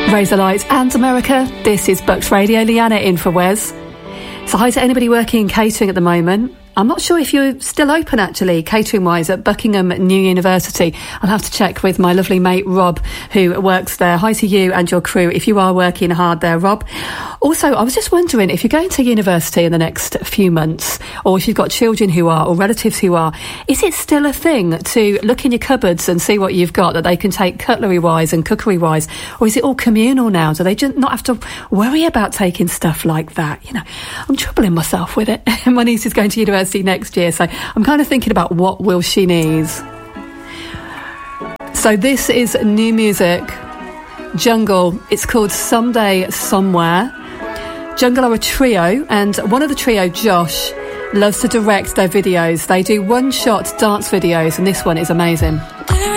Raise the lights and America. This is Bucks Radio. Leanna in for Wes. So hi to anybody working in catering at the moment. I'm not sure if you're still open, actually, catering-wise, at Buckingham New University. I'll have to check with my lovely mate, Rob, who works there. Hi to you and your crew, if you are working hard there, Rob. Also, I was just wondering, if you're going to university in the next few months, or if you've got children who are, or relatives who are, is it still a thing to look in your cupboards and see what you've got that they can take cutlery-wise and cookery-wise? Or is it all communal now? Do they just not have to worry about taking stuff like that? You know, I'm troubling myself with it. My niece is going to university next year, so I'm kind of thinking about what will she need. So this is new music, Jungle. It's called Someday Somewhere. Jungle are a trio, and one of the trio, Josh, loves to direct their videos. They do one-shot dance videos, and this one is amazing.